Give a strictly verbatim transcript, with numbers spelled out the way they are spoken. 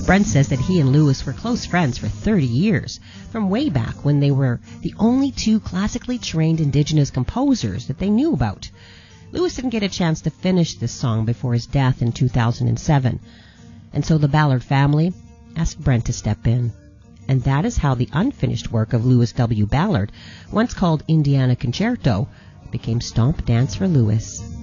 Brent says that he and Lewis were close friends for thirty years, from way back when they were the only two classically trained Indigenous composers that they knew about. Lewis didn't get a chance to finish this song before his death in two thousand seven, and so the Ballard family asked Brent to step in. And that is how the unfinished work of Lewis W. Ballard, once called Indiana Concerto, became Stomp Dance for Lewis.